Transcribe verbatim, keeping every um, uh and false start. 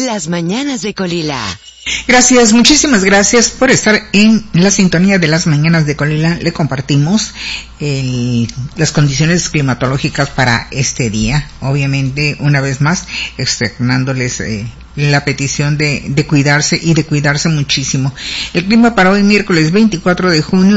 Las mañanas de Colila. Gracias, muchísimas gracias por estar en la sintonía de las mañanas de Colila. Le compartimos el, las condiciones climatológicas para este día. Obviamente, una vez más, externándoles eh, la petición de, de cuidarse y de cuidarse muchísimo. El clima para hoy, miércoles veinticuatro de junio,